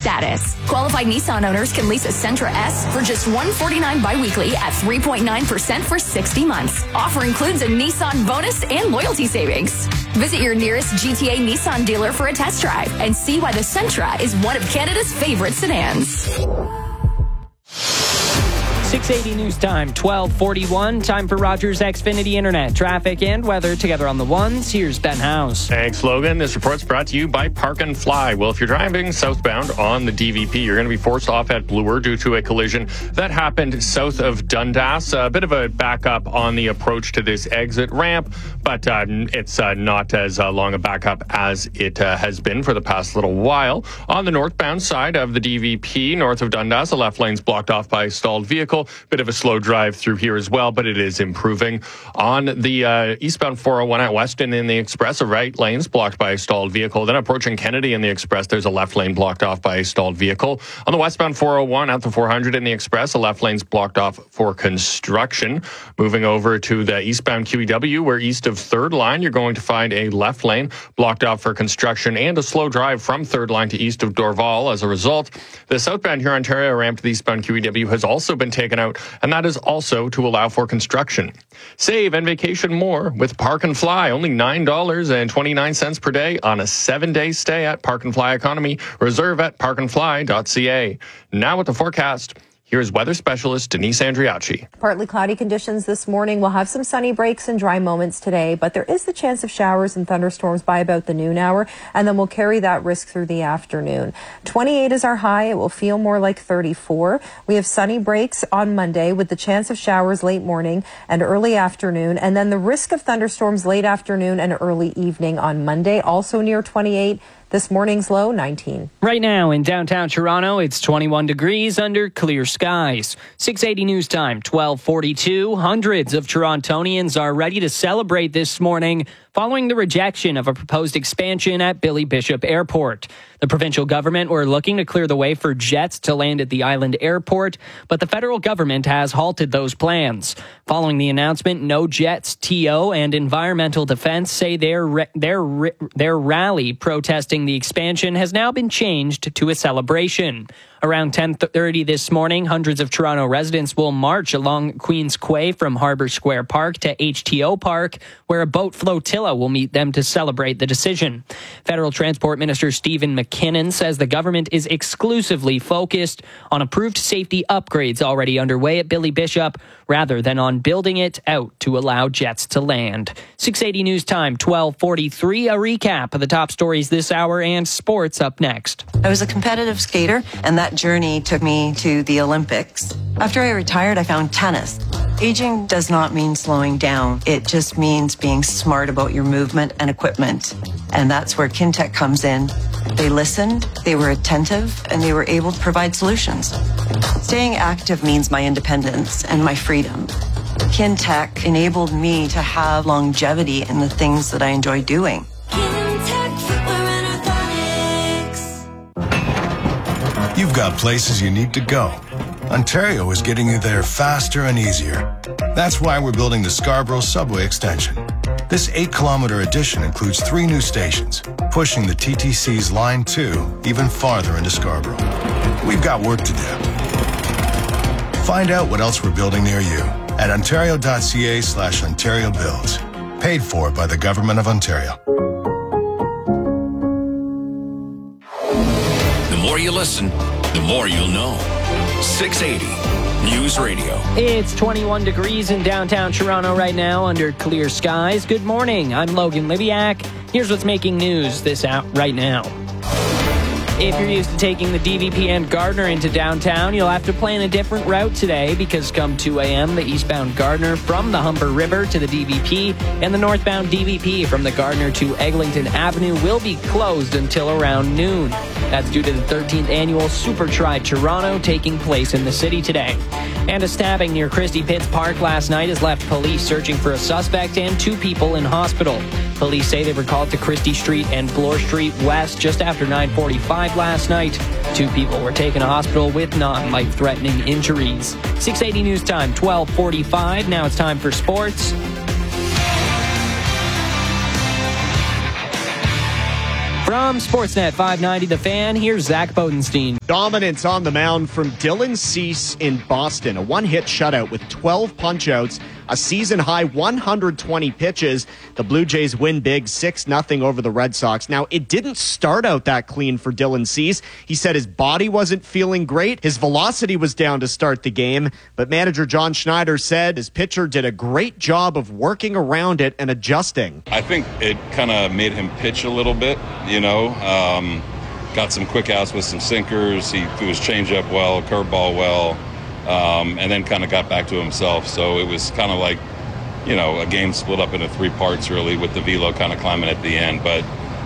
status. Qualified Nissan owners can lease a Sentra S for just $149 biweekly at 3.9% for 60 months. Offer includes a Nissan bonus and loyalty savings. Visit your nearest GTA Nissan dealer for a test drive and see why the Sentra is one of Canada's favorite sedans. 680 News Time, 12:41. Time for Rogers Xfinity Internet. Traffic and weather together on the ones. Here's Ben House. Thanks, Logan. This report's brought to you by Park and Fly. Well, if you're driving southbound on the DVP, you're going to be forced off at Bloor due to a collision that happened south of Dundas. A bit of a backup on the approach to this exit ramp, but it's not as long a backup as it has been for the past little while. On the northbound side of the DVP, north of Dundas, the left lane's blocked off by a stalled vehicle. Bit of a slow drive through here as well, but it is improving. On the eastbound 401 at Weston in the Express, the right lane's blocked by a stalled vehicle. Then approaching Kennedy in the Express, there's a left lane blocked off by a stalled vehicle. On the westbound 401 at the 400 in the Express, the left lane's blocked off for construction. Moving over to the eastbound QEW, where east of 3rd line, you're going to find a left lane blocked off for construction and a slow drive from 3rd line to east of Dorval. As a result, the southbound Huron Ontario ramp to the eastbound QEW has also been taken out, and that is also to allow for construction. Save and vacation more with Park and Fly. Only $9.29 per day on a 7-day stay at Park and Fly Economy. Reserve at parkandfly.ca. Now with the forecast, here's weather specialist Denise Andriachi. Partly cloudy conditions this morning. We'll have some sunny breaks and dry moments today, but there is the chance of showers and thunderstorms by about the noon hour, and then we'll carry that risk through the afternoon. 28 is our high. It will feel more like 34. We have sunny breaks on Monday with the chance of showers late morning and early afternoon, and then the risk of thunderstorms late afternoon and early evening on Monday, also near 28. This morning's low, 19. Right now in downtown Toronto, it's 21 degrees under clear skies. 680 News Time, 12:42. Hundreds of Torontonians are ready to celebrate this morning following the rejection of a proposed expansion at Billy Bishop Airport. The provincial government were looking to clear the way for jets to land at the island airport, but the federal government has halted those plans. Following the announcement, No Jets, TO, and Environmental Defense say their rally protesting the expansion has now been changed to a celebration. Around 10:30 this morning, hundreds of Toronto residents will march along Queen's Quay from Harbour Square Park to HTO Park, where a boat flotilla will meet them to celebrate the decision. Federal Transport Minister Stephen McKinnon says the government is exclusively focused on approved safety upgrades already underway at Billy Bishop, rather than on building it out to allow jets to land. 680 News Time, 12:43. A recap of the top stories this hour and sports up next. I was a competitive skater, and that journey took me to the Olympics. After I retired, I found tennis. Aging does not mean slowing down. It just means being smart about your movement and equipment. And that's where Kintec comes in. They listened, they were attentive, and they were able to provide solutions. Staying active means my independence and my freedom. Kintec enabled me to have longevity in the things that I enjoy doing. You've got places you need to go. Ontario is getting you there faster and easier. That's why we're building the Scarborough Subway Extension. This 8-kilometer addition includes 3 new stations, pushing the TTC's Line 2 even farther into Scarborough. We've got work to do. Find out what else we're building near you at ontario.ca/Ontario Builds. Paid for by the Government of Ontario. The more you listen, the more you'll know. 680 News Radio. It's 21 degrees in downtown Toronto right now under clear skies. Good morning. I'm Logan Libiak. Here's what's making news this out right now. If you're used to taking the DVP and Gardner into downtown, you'll have to plan a different route today because come 2 a.m., the eastbound Gardner from the Humber River to the DVP and the northbound DVP from the Gardner to Eglinton Avenue will be closed until around noon. That's due to the 13th annual Super Tri Toronto taking place in the city today. And a stabbing near Christie Pitts Park last night has left police searching for a suspect and 2 people in hospital. Police say they were called to Christie Street and Bloor Street West just after 9:45 last night. 2 people were taken to hospital with non-life-threatening injuries. 680 News Time, 12:45. Now it's time for sports. From Sportsnet 590 The Fan, here's Zach Bodenstein. Dominance on the mound from Dylan Cease in Boston. A one-hit shutout with 12 punch-outs, a season-high 120 pitches. The Blue Jays win big 6-0 over the Red Sox. Now, it didn't start out that clean for Dylan Cease. He said his body wasn't feeling great. His velocity was down to start the game. But manager John Schneider said his pitcher did a great job of working around it and adjusting. I think it kind of made him pitch a little bit, got some quick outs with some sinkers. He threw his changeup well, curveball well, and then kind of got back to himself. So it was kind of like, a game split up into three parts, really, with the velo kind of climbing at the end. But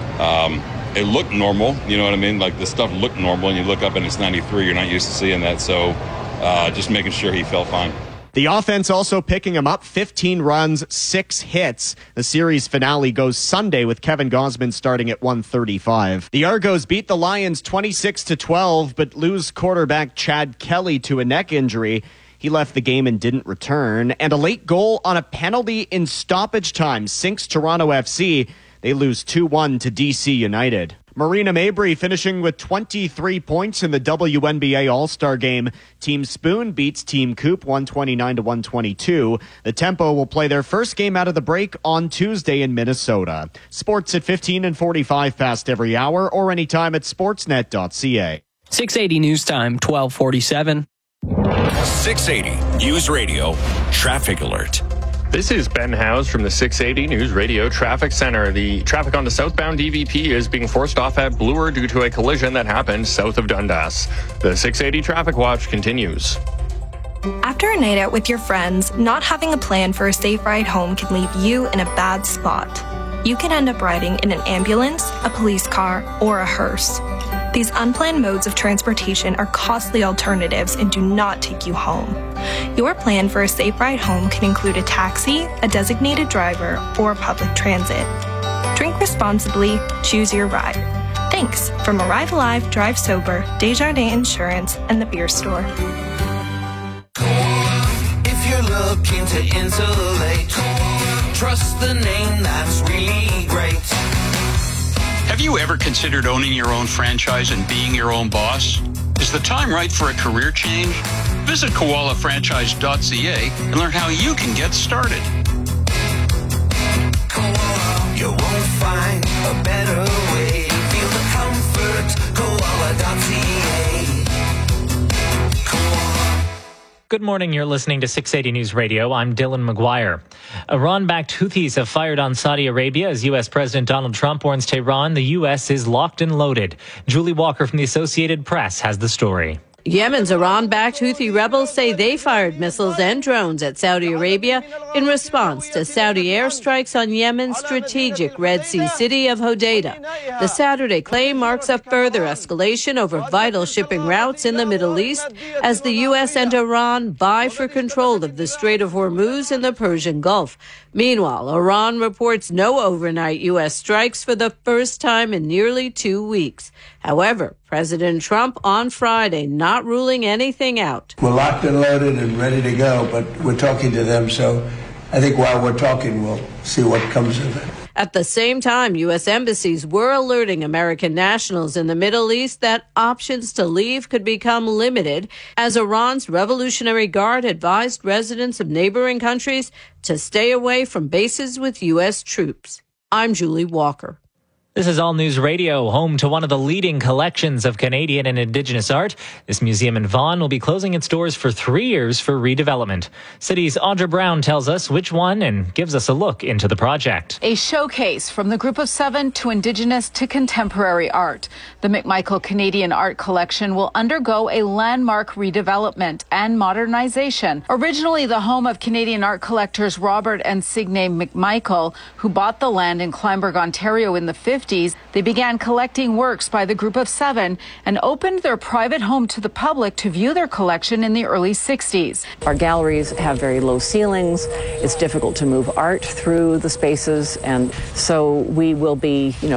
it looked normal, you know what I mean? Like, the stuff looked normal, and you look up and it's 93. You're not used to seeing that. So just making sure he felt fine. The offense also picking him up, 15 runs, 6 hits. The series finale goes Sunday with Kevin Gausman starting at 1:35. The Argos beat the Lions 26-12, but lose quarterback Chad Kelly to a neck injury. He left the game and didn't return. And a late goal on a penalty in stoppage time sinks Toronto FC. They lose 2-1 to DC United. Marina Mabrey finishing with 23 points in the WNBA All-Star Game. Team Spoon beats Team Coop 129-122. The Tempo will play their first game out of the break on Tuesday in Minnesota. Sports at 15 and 45 past every hour or anytime at sportsnet.ca. 680 News Time, 1247. 680 News Radio Traffic Alert. This is Ben Howes from the 680 News Radio Traffic Center. The traffic on the southbound DVP is being forced off at Bloor due to a collision that happened south of Dundas. The 680 Traffic Watch continues. After a night out with your friends, not having a plan for a safe ride home can leave you in a bad spot. You can end up riding in an ambulance, a police car, or a hearse. These unplanned modes of transportation are costly alternatives and do not take you home. Your plan for a safe ride home can include a taxi, a designated driver, or public transit. Drink responsibly, choose your ride. Thanks from Arrive Alive, Drive Sober, Desjardins Insurance, and the Beer Store. If you're looking to insulate, trust the name that's really great. Have you ever considered owning your own franchise and being your own boss? Is the time right for a career change? Visit koalafranchise.ca and learn how you can get started. Koala, you won't find a better way. Feel the comfort, koala.ca. Good morning. You're listening to 680 News Radio. I'm Dylan McGuire. Iran-backed Houthis have fired on Saudi Arabia as U.S. President Donald Trump warns Tehran the U.S. is locked and loaded. Julie Walker from the Associated Press has the story. Yemen's Iran-backed Houthi rebels say they fired missiles and drones at Saudi Arabia in response to Saudi airstrikes on Yemen's strategic Red Sea city of Hodeidah. The Saturday claim marks a further escalation over vital shipping routes in the Middle East as the U.S. and Iran vie for control of the Strait of Hormuz in the Persian Gulf. Meanwhile, Iran reports no overnight U.S. strikes for the first time in nearly 2 weeks. However, President Trump on Friday not ruling anything out. We're locked and loaded and ready to go, but we're talking to them, so I think while we're talking, we'll see what comes of it. At the same time, U.S. embassies were alerting American nationals in the Middle East that options to leave could become limited as Iran's Revolutionary Guard advised residents of neighboring countries to stay away from bases with U.S. troops. I'm Julie Walker. This is All News Radio, home to one of the leading collections of Canadian and Indigenous art. This museum in Vaughan will be closing its doors for 3 years for redevelopment. City's Audra Brown tells us which one and gives us a look into the project. A showcase from the Group of Seven to Indigenous to contemporary art. The McMichael Canadian Art Collection will undergo a landmark redevelopment and modernization. Originally the home of Canadian art collectors Robert and Signe McMichael, who bought the land in Kleinburg, Ontario in the 50s, they began collecting works by the Group of Seven and opened their private home to the public to view their collection in the early 60s. Our galleries have very low ceilings. It's difficult to move art through the spaces, and so we will be,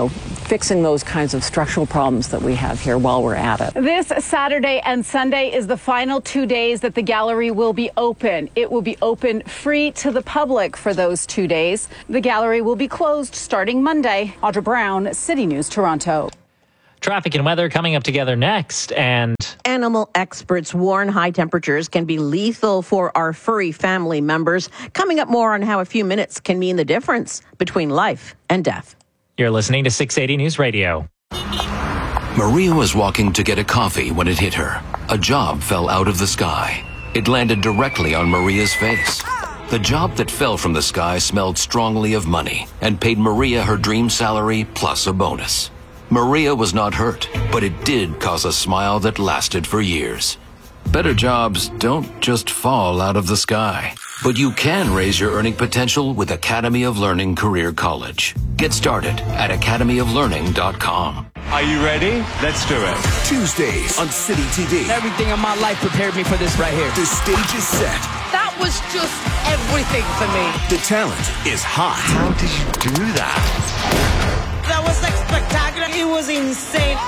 fixing those kinds of structural problems that we have here while we're at it. This Saturday and Sunday is the final 2 days that the gallery will be open. It will be open free to the public for those 2 days. The gallery will be closed starting Monday. Audra Brown, City News, Toronto. Traffic and weather coming up together next, and animal experts warn high temperatures can be lethal for our furry family members. Coming up, more on how a few minutes can mean the difference between life and death. You're listening to 680 News Radio. Maria was walking to get a coffee when it hit her. A job fell out of the sky. It landed directly on Maria's face. The job that fell from the sky smelled strongly of money and paid Maria her dream salary plus a bonus. Maria was not hurt, but it did cause a smile that lasted for years. Better jobs don't just fall out of the sky, but you can raise your earning potential with Academy of Learning Career College. Get started at academyoflearning.com. Are you ready? Let's do it. Tuesdays on City TV. Everything in my life prepared me for this right here. The stage is set. That was just everything for me. The talent is hot. How did you do that? That was like spectacular. It was insane.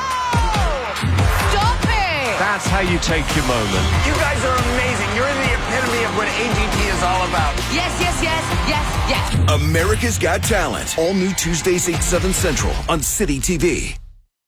Stop it! That's how you take your moment. You guys are amazing. You're the epitome of what AGT is all about. Yes, yes, yes, yes, yes. America's Got Talent. All new Tuesdays 8/7 Central on City TV.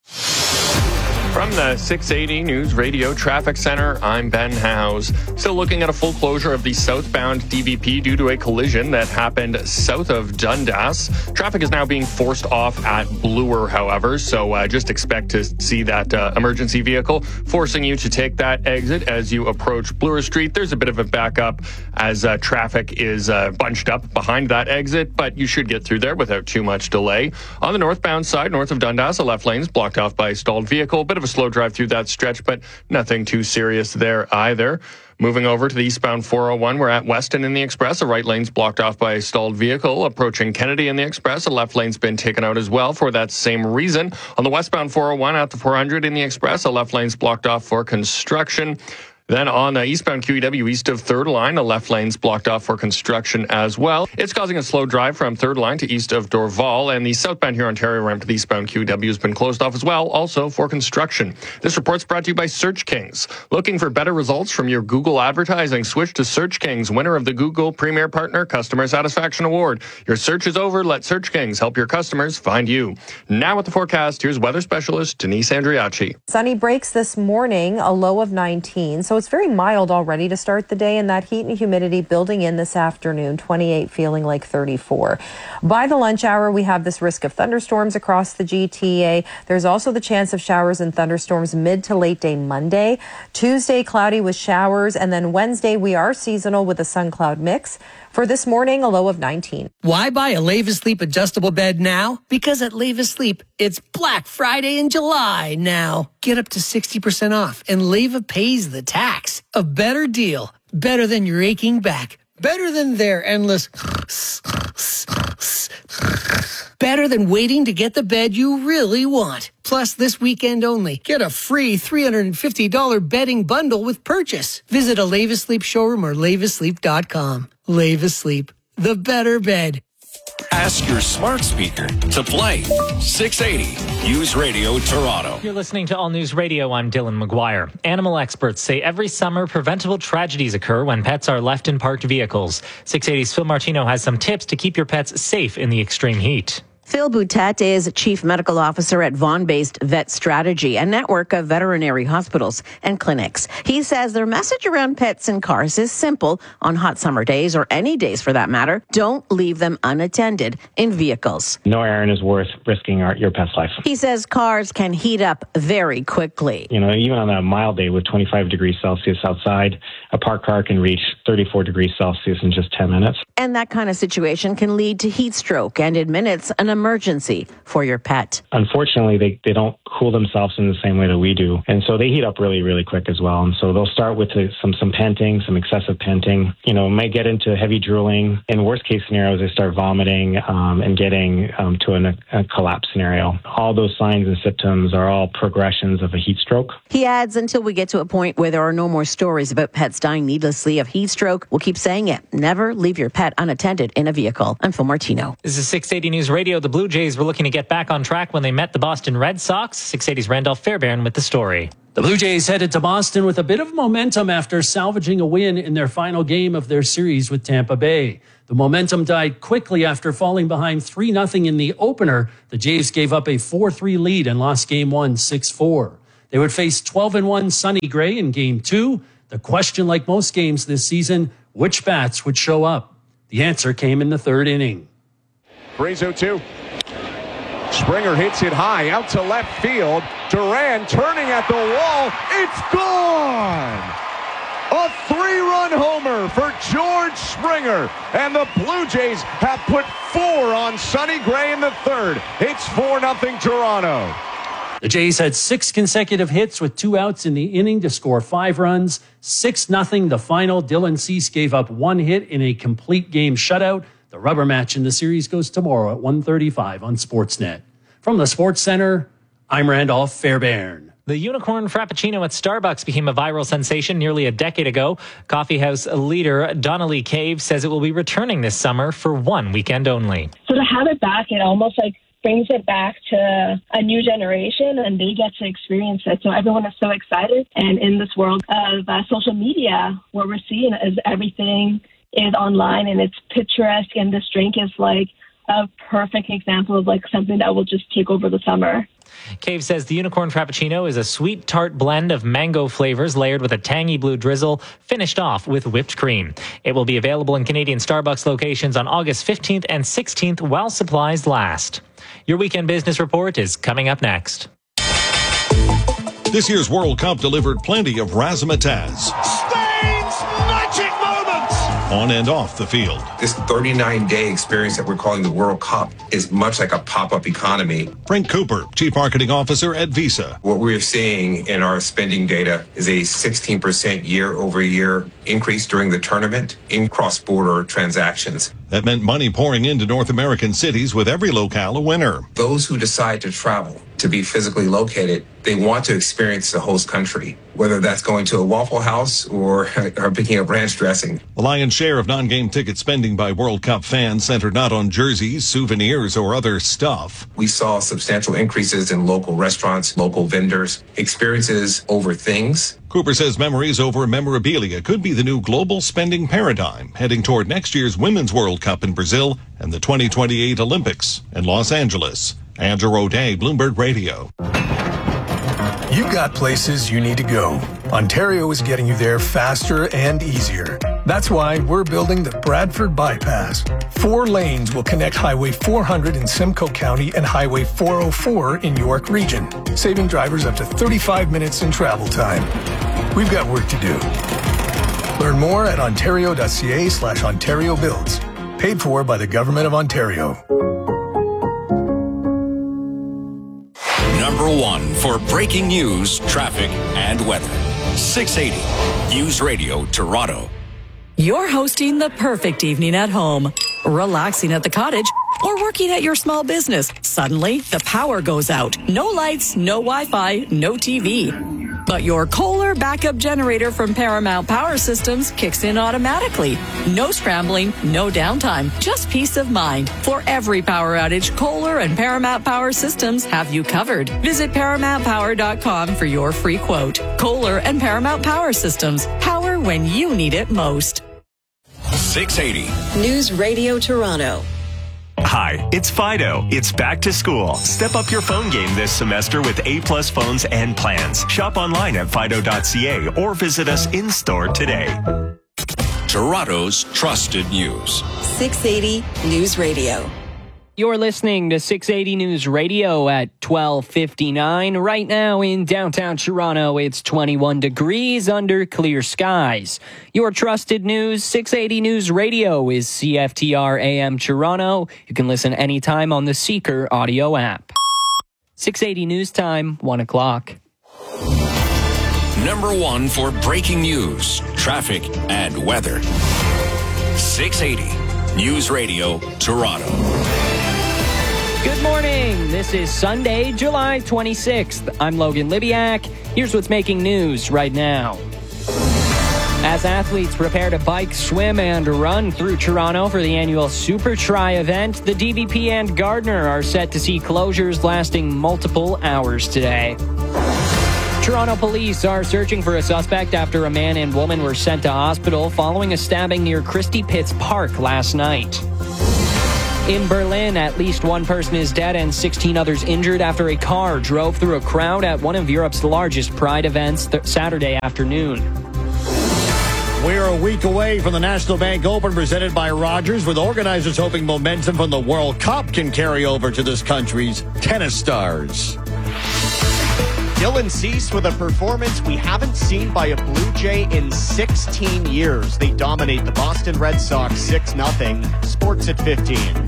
From the 680 News Radio Traffic Center, I'm Ben Howes. Still looking at a full closure of the southbound DVP due to a collision that happened south of Dundas. Traffic is now being forced off at Bloor, however, so just expect to see that emergency vehicle forcing you to take that exit as you approach Bloor Street. There's a bit of a backup as traffic is bunched up behind that exit, but you should get through there without too much delay. On the northbound side, north of Dundas, the left lane is blocked off by a stalled vehicle. Bit of a slow drive through that stretch, but nothing too serious there either. Moving over to the eastbound 401, we're at Weston in the Express. The right lane's blocked off by a stalled vehicle. Approaching Kennedy in the Express, the left lane's been taken out as well for that same reason. On the westbound 401 at the 400 in the Express, the left lane's blocked off for construction. Then on the eastbound QEW east of 3rd Line, the left lane's blocked off for construction as well. It's causing a slow drive from 3rd Line to east of Dorval, and the southbound Huron Ontario ramp to the eastbound QEW has been closed off as well, also for construction. This report's brought to you by Search Kings. Looking for better results from your Google advertising? Switch to Search Kings, winner of the Google Premier Partner Customer Satisfaction Award. Your search is over. Let Search Kings help your customers find you. Now with the forecast, here's weather specialist Denise Andriachi. Sunny breaks this morning, a low of 19, so it's very mild already to start the day, and that heat and humidity building in this afternoon, 28 feeling like 34. By the lunch hour, we have this risk of thunderstorms across the GTA. There's also the chance of showers and thunderstorms mid to late day Monday. Tuesday, cloudy with showers, and then Wednesday, we are seasonal with a sun-cloud mix. For this morning, a low of 19. Why buy a Leva Sleep adjustable bed now? Because at Leva Sleep, it's Black Friday in July now. Get up to 60% off, and Leva pays the tax. A better deal. Better than your aching back. Better than their endless... Better than waiting to get the bed you really want. Plus, this weekend only, get a free $350 bedding bundle with purchase. Visit a Leva Sleep showroom or levasleep.com. Leva Sleep, the better bed. Ask your smart speaker to play 680 News Radio Toronto. You're listening to All News Radio. I'm Dylan McGuire. Animal experts say every summer preventable tragedies occur when pets are left in parked vehicles. 680's Phil Martino has some tips to keep your pets safe in the extreme heat. Phil Boutet is Chief Medical Officer at Vaughan-based Vet Strategy, a network of veterinary hospitals and clinics. He says their message around pets in cars is simple. On hot summer days, or any days for that matter, don't leave them unattended in vehicles. No errand is worth risking your pet's life. He says cars can heat up very quickly. You know, even on a mild day with 25 degrees Celsius outside, a parked car can reach 34 degrees Celsius in just 10 minutes. And that kind of situation can lead to heat stroke and, in minutes, an emergency for your pet. Unfortunately, they don't cool themselves in the same way that we do. And so they heat up really, really quick as well. And so they'll start with some panting, some excessive panting, may get into heavy drooling. In worst case scenarios, they start vomiting and getting to a collapse scenario. All those signs and symptoms are all progressions of a heat stroke. He adds, until we get to a point where there are no more stories about pets dying needlessly of heat stroke, stroke. We'll keep saying it. Never leave your pet unattended in a vehicle. I'm Phil Martino. This is 680 News Radio. The Blue Jays were looking to get back on track when they met the Boston Red Sox. 680's Randolph Fairbairn with the story. The Blue Jays headed to Boston with a bit of momentum after salvaging a win in their final game of their series with Tampa Bay. The momentum died quickly after falling behind 3-0 in the opener. The Jays gave up a 4-3 lead and lost Game 1 6-4. They would face 12-1 Sonny Gray in Game 2. The question, like most games this season, which bats would show up? The answer came in the third inning. Gray's 0-2. Springer hits it high out to left field. Duran turning at the wall. It's gone! A 3-run homer for George Springer. And the Blue Jays have put 4 on Sonny Gray in the third. It's 4-0 Toronto. The Jays had 6 consecutive hits with 2 outs in the inning to score 5 runs. 6-0 the final. Dylan Cease gave up 1 hit in a complete game shutout. The rubber match in the series goes tomorrow at 1:35 on Sportsnet. From the Sports Center, I'm Randolph Fairbairn. The Unicorn Frappuccino at Starbucks became a viral sensation nearly a decade ago. Coffeehouse leader Donnelly Cave says it will be returning this summer for 1 weekend only. So to have it back, it almost brings it back to a new generation, and they get to experience it. So everyone is so excited. And in this world of social media, what we're seeing is everything is online and it's picturesque, and this drink is a perfect example of something that will just take over the summer. Cave says the Unicorn Frappuccino is a sweet tart blend of mango flavors layered with a tangy blue drizzle, finished off with whipped cream. It will be available in Canadian Starbucks locations on August 15th and 16th while supplies last. Your weekend business report is coming up next. This year's World Cup delivered plenty of razzmatazz. Magic moments! On and off the field. This 39-day experience that we're calling the World Cup is much like a pop-up economy. Frank Cooper, Chief Marketing Officer at Visa. What we're seeing in our spending data is a 16% year-over-year increase during the tournament in cross-border transactions. That meant money pouring into North American cities, with every locale a winner. Those who decide to travel, to be physically located, they want to experience the host country, whether that's going to a Waffle House or picking up ranch dressing. The lion's share of non-game ticket spending by World Cup fans centered not on jerseys, souvenirs, or other stuff. We saw substantial increases in local restaurants, local vendors, experiences over things. Cooper says memories over memorabilia could be the new global spending paradigm, heading toward next year's Women's World Cup in Brazil and the 2028 Olympics in Los Angeles. Andrew O'Day, Bloomberg Radio. You've got places you need to go. Ontario is getting you there faster and easier. That's why we're building the Bradford Bypass. 4 lanes will connect Highway 400 in Simcoe County and Highway 404 in York Region, saving drivers up to 35 minutes in travel time. We've got work to do. Learn more at ontario.ca/Ontario Builds. Paid for by the Government of Ontario. Number 1 for breaking news, traffic, and weather. 680 News Radio Toronto. You're hosting the perfect evening at home, relaxing at the cottage, or working at your small business. Suddenly, the power goes out. No lights, no Wi-Fi, no TV. But your Kohler backup generator from Paramount Power Systems kicks in automatically. No scrambling, no downtime, just peace of mind. For every power outage, Kohler and Paramount Power Systems have you covered. Visit ParamountPower.com for your free quote. Kohler and Paramount Power Systems. Power when you need it most. 680 News Radio Toronto. Hi, it's Fido. It's back to school. Step up your phone game this semester with A+ phones and plans. Shop online at fido.ca or visit us in-store today. Toronto's trusted news. 680 News Radio. You're listening to 680 News Radio at 12:59. Right now in downtown Toronto, it's 21 degrees under clear skies. Your trusted news, 680 News Radio, is CFTR AM Toronto. You can listen anytime on the Seeker audio app. 680 News Time, 1 o'clock. Number 1 for breaking news, traffic, and weather. 680 News Radio Toronto. Good morning. This is Sunday, July 26th. I'm Logan Libiak. Here's what's making news right now. As athletes prepare to bike, swim, and run through Toronto for the annual Super Tri event, the DVP and Gardner are set to see closures lasting multiple hours today. Toronto police are searching for a suspect after a man and woman were sent to hospital following a stabbing near Christie Pitts Park last night. In Berlin, at least one person is dead and 16 others injured after a car drove through a crowd at one of Europe's largest Pride events Saturday afternoon. We're a week away from the National Bank Open presented by Rogers, with organizers hoping momentum from the World Cup can carry over to this country's tennis stars. Dylan Cease with a performance we haven't seen by a Blue Jay in 16 years. They dominate the Boston Red Sox 6-0. Sports at 15.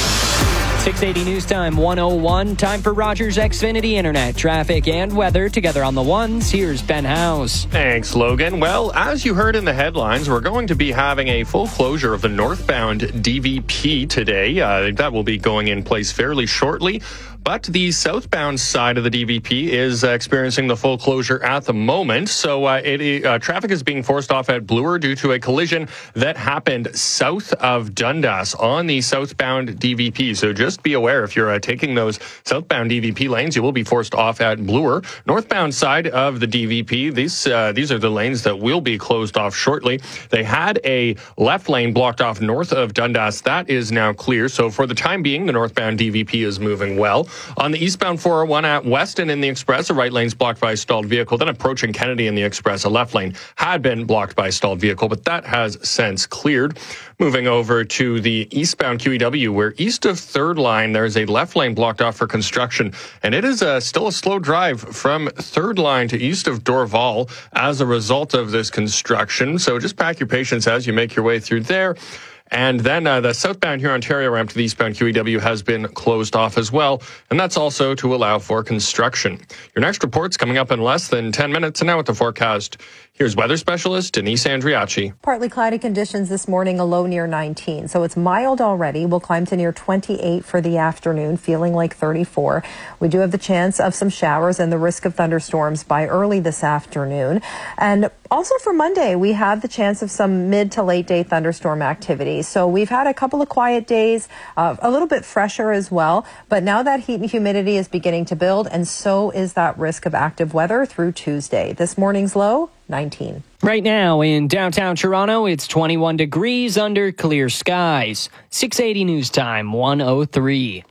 680 News Time 101. Time for Rogers Xfinity Internet. Traffic and weather together on the ones. Here's Ben House. Thanks, Logan. Well, as you heard in the headlines, we're going to be having a full closure of the northbound DVP today. That will be going in place fairly shortly. But the southbound side of the DVP is experiencing the full closure at the moment. So traffic is being forced off at Bloor due to a collision that happened south of Dundas on the southbound DVP. So just be aware, if you're taking those southbound DVP lanes, you will be forced off at Bloor. Northbound side of the DVP, these are the lanes that will be closed off shortly. They had a left lane blocked off north of Dundas. That is now clear. So for the time being, the northbound DVP is moving well. On the eastbound 401 at Weston in the Express, a right lane's blocked by a stalled vehicle. Then approaching Kennedy in the Express, a left lane had been blocked by a stalled vehicle, but that has since cleared. Moving over to the eastbound QEW, where east of 3rd Line, there's a left lane blocked off for construction, and it is still a slow drive from 3rd Line to east of Dorval as a result of this construction. So just pack your patience as you make your way through there. And then the southbound Hurontario ramp to the eastbound QEW has been closed off as well, and that's also to allow for construction. Your next report's coming up in less than 10 minutes, and now with the forecast, here's weather specialist Denise Andriachi. Partly cloudy conditions this morning, a low near 19. So it's mild already. We'll climb to near 28 for the afternoon, feeling like 34. We do have the chance of some showers and the risk of thunderstorms by early this afternoon. And also for Monday, we have the chance of some mid to late day thunderstorm activity. So we've had a couple of quiet days, a little bit fresher as well. But now that heat and humidity is beginning to build, and so is that risk of active weather through Tuesday. This morning's low, 19. Right now in downtown Toronto, it's 21 degrees under clear skies. 680 News Time 103.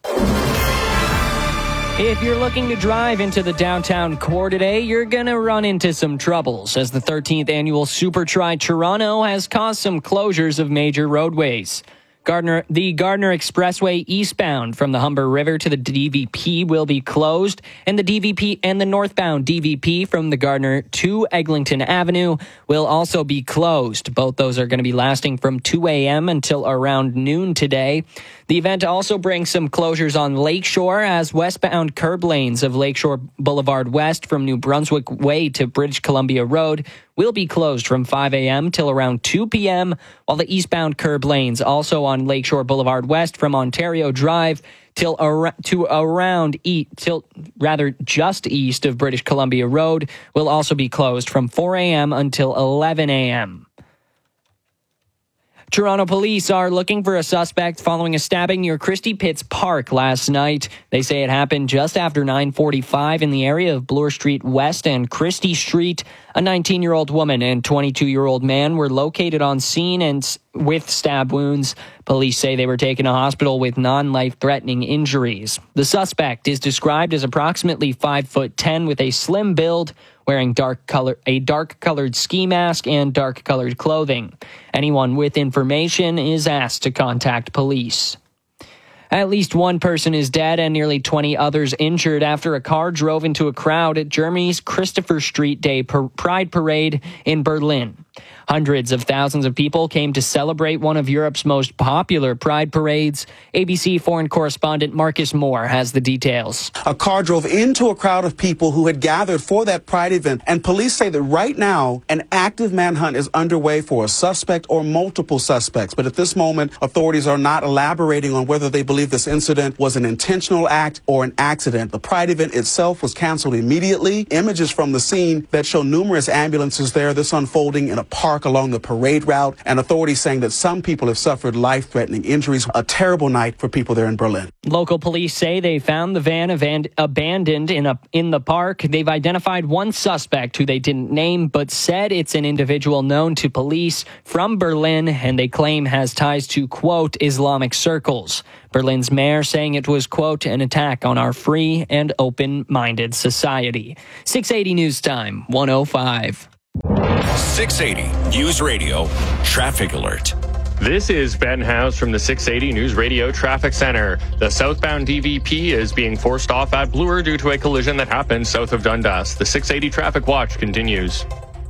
If you're looking to drive into the downtown core today, you're going to run into some troubles, as the 13th annual Super Tri Toronto has caused some closures of major roadways. The Gardner Expressway eastbound from the Humber River to the DVP will be closed, and the DVP and the northbound DVP from the Gardner to Eglinton Avenue will also be closed. Both those are going to be lasting from 2 a.m. until around noon today. The event also brings some closures on Lakeshore, as westbound curb lanes of Lakeshore Boulevard West from New Brunswick Way to British Columbia Road will be closed from 5 a.m. till around 2 p.m., while the eastbound curb lanes also on Lakeshore Boulevard West from Ontario Drive just east of British Columbia Road will also be closed from 4 a.m. until 11 a.m. Toronto police are looking for a suspect following a stabbing near Christie Pitts Park last night. They say it happened just after 9:45 in the area of Bloor Street West and Christie Street. A 19-year-old woman and 22-year-old man were located on scene and with stab wounds. Police say they were taken to hospital with non-life-threatening injuries. The suspect is described as approximately 5'10" with a slim build, wearing a dark-colored ski mask and dark-colored clothing. Anyone with information is asked to contact police. At least one person is dead and nearly 20 others injured after a car drove into a crowd at Germany's Christopher Street Day Pride Parade in Berlin. Hundreds of thousands of people came to celebrate one of Europe's most popular pride parades. ABC foreign correspondent Marcus Moore has the details. A car drove into a crowd of people who had gathered for that pride event, and police say that right now an active manhunt is underway for a suspect or multiple suspects. But at this moment, authorities are not elaborating on whether they believe believe this incident was an intentional act or an accident. The Pride event itself was canceled immediately. Images from the scene that show numerous ambulances there, this unfolding in a park along the parade route, and authorities saying that some people have suffered life-threatening injuries. A terrible night for people there in Berlin. Local police say they found the van abandoned in the park. They've identified one suspect who they didn't name, but said it's an individual known to police from Berlin, and they claim has ties to, quote, Islamic circles. Berlin's mayor saying it was, quote, an attack on our free and open-minded society. 680 News Time, 1:05. 680 News Radio Traffic Alert. This is Ben House from the 680 News Radio Traffic Center. The southbound DVP is being forced off at Bloor due to a collision that happened south of Dundas. The 680 Traffic Watch continues.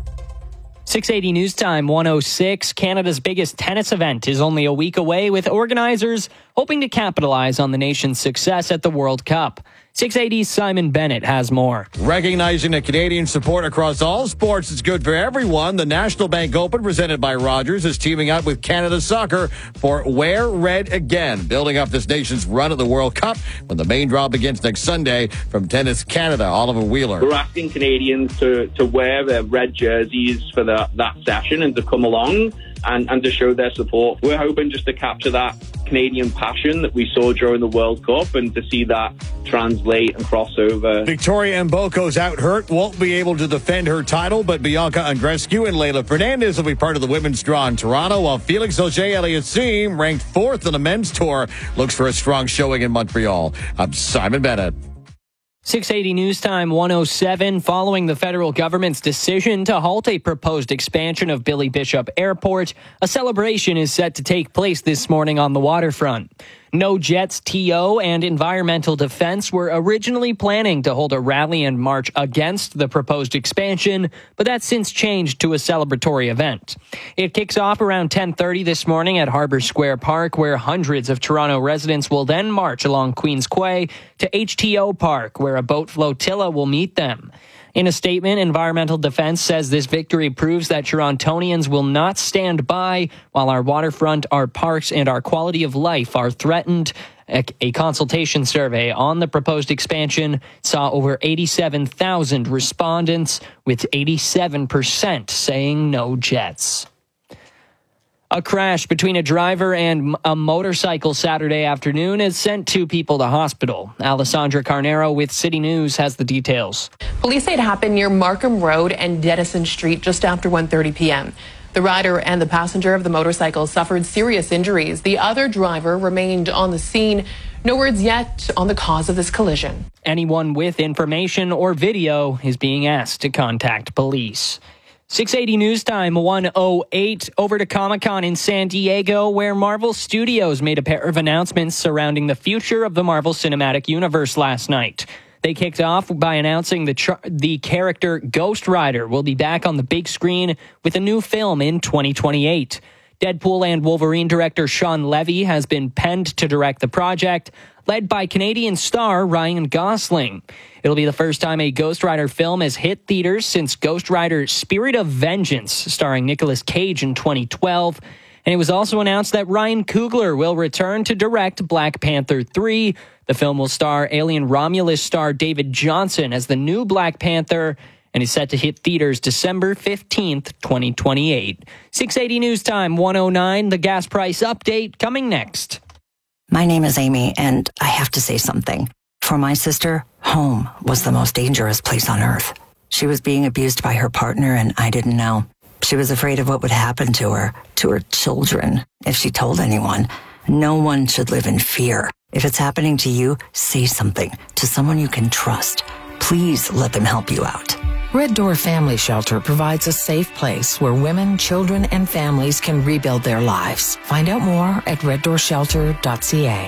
680 News Time, 1:06. Canada's biggest tennis event is only a week away, with organizers hoping to capitalize on the nation's success at the World Cup. 680's Simon Bennett has more. Recognizing the Canadian support across all sports is good for everyone. The National Bank Open, presented by Rogers, is teaming up with Canada Soccer for Wear Red Again, building up this nation's run at the World Cup when the main draw begins next Sunday. From Tennis Canada, Oliver Wheeler. We're asking Canadians to wear their red jerseys for that session and to come along and to show their support. We're hoping just to capture that Canadian passion that we saw during the World Cup and to see that translate and cross over. Victoria Mboko's out hurt, won't be able to defend her title, but Bianca Andreescu and Leylah Fernandez will be part of the women's draw in Toronto, while Felix Auger-Aliassime, ranked 4th on the men's tour, looks for a strong showing in Montreal. I'm Simon Bennett. 680 News Time, 1:07. Following the federal government's decision to halt a proposed expansion of Billy Bishop Airport, a celebration is set to take place this morning on the waterfront. No Jets, TO, and Environmental Defense were originally planning to hold a rally and march against the proposed expansion, but that's since changed to a celebratory event. It kicks off around 10:30 this morning at Harbour Square Park, where hundreds of Toronto residents will then march along Queen's Quay to HTO Park, where a boat flotilla will meet them. In a statement, Environmental Defense says this victory proves that Torontonians will not stand by while our waterfront, our parks, and our quality of life are threatened. A consultation survey on the proposed expansion saw over 87,000 respondents, with 87% saying no Jets. A crash between a driver and a motorcycle Saturday afternoon has sent 2 people to hospital. Alessandra Carnero with City News has the details. Police say it happened near Markham Road and Denison Street just after 1:30 p.m. The rider and the passenger of the motorcycle suffered serious injuries. The other driver remained on the scene. No words yet on the cause of this collision. Anyone with information or video is being asked to contact police. 680 News Time, 1:08. Over to Comic-Con in San Diego, where Marvel Studios made a pair of announcements surrounding the future of the Marvel Cinematic Universe last night. They kicked off by announcing the character Ghost Rider will be back on the big screen with a new film in 2028. Deadpool and Wolverine director Sean Levy has been penned to direct the project, led by Canadian star Ryan Gosling. It'll be the first time a Ghost Rider film has hit theaters since Ghost Rider Spirit of Vengeance, starring Nicolas Cage in 2012. And it was also announced that Ryan Coogler will return to direct Black Panther 3. The film will star Alien Romulus star David Johnson as the new Black Panther, and is set to hit theaters December 15th, 2028. 680 News Time, 1:09. The gas price update coming next. My name is Amy, and I have to say something. For my sister, home was the most dangerous place on earth. She was being abused by her partner, and I didn't know. She was afraid of what would happen to her children, if she told anyone. No one should live in fear. If it's happening to you, say something to someone you can trust. Please let them help you out. Red Door Family Shelter provides a safe place where women, children, and families can rebuild their lives. Find out more at reddoorshelter.ca.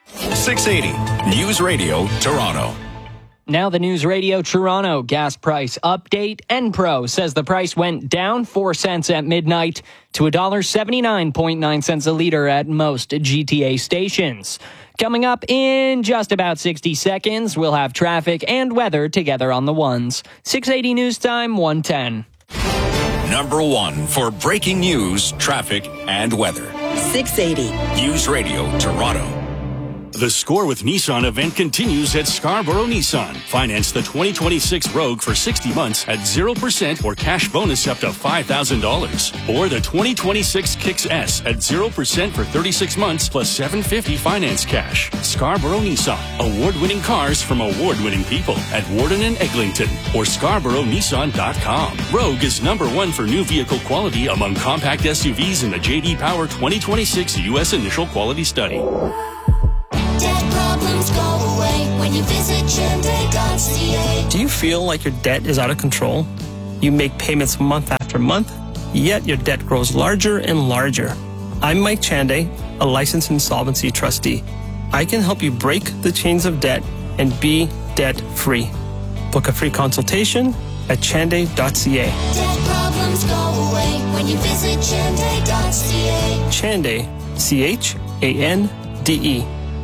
680 News Radio Toronto. Now the News Radio Toronto gas price update. Enpro says the price went down 4 cents at midnight to $1.79.9 a liter at most GTA stations. Coming up in just about 60 seconds, we'll have traffic and weather together on the ones. 680 News Time, 1:10. Number 1 for breaking news, traffic, and weather. 680 News Radio Toronto. The Score with Nissan event continues at Scarborough Nissan. Finance the 2026 Rogue for 60 months at 0% or cash bonus up to $5,000. Or the 2026 Kicks S at 0% for 36 months plus $750 finance cash. Scarborough Nissan. Award-winning cars from award-winning people at Warden and Eglinton or ScarboroughNissan.com. Rogue is #1 for new vehicle quality among compact SUVs in the J.D. Power 2026 U.S. Initial Quality Study. Debt problems go away when you visit Chande.ca. Do you feel like your debt is out of control? You make payments month after month, yet your debt grows larger and larger. I'm Mike Chande, a licensed insolvency trustee. I can help you break the chains of debt and be debt-free. Book a free consultation at Chande.ca. Debt problems go away when you visit Chande.ca. Chande, Chande.